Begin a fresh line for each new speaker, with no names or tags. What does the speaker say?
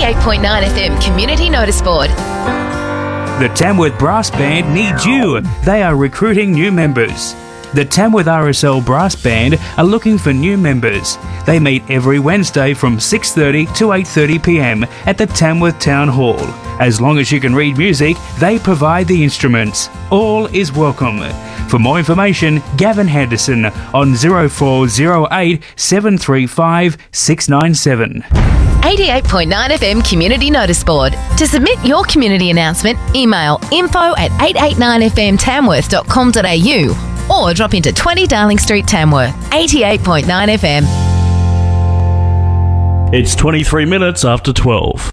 88.9 FM Community Notice Board.
The Tamworth Brass Band needs you. They are recruiting new members. The Tamworth RSL Brass Band are looking for new members. They meet every Wednesday from 6:30 to 8:30 p.m. at the Tamworth Town Hall. As long as you can read music, they provide the instruments. All is welcome. For more information, Gavin Henderson on 0408 735 697.
88.9 FM Community Notice Board. To submit your community announcement, email info@889fmtamworth.com.au or drop into 20 Darling Street, Tamworth. 88.9 FM.
It's 23 minutes after 12.